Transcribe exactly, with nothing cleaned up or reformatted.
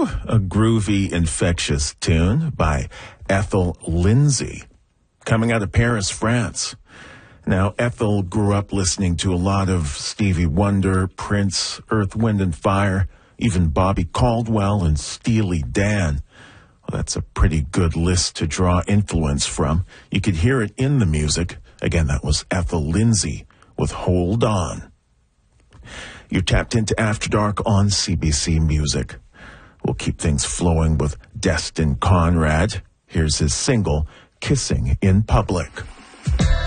Whew, a groovy, infectious tune by Ethel Lindsay, coming out of Paris, France. Now, Ethel grew up listening to a lot of Stevie Wonder, Prince, Earth, Wind and Fire, even Bobby Caldwell and Steely Dan. Well, that's a pretty good list to draw influence from. You could hear it in the music. Again, that was Ethel Lindsay with Hold On. You're tapped into After Dark on C B C Music. We'll keep things flowing with Destin Conrad. Here's his single, Kissing in Public.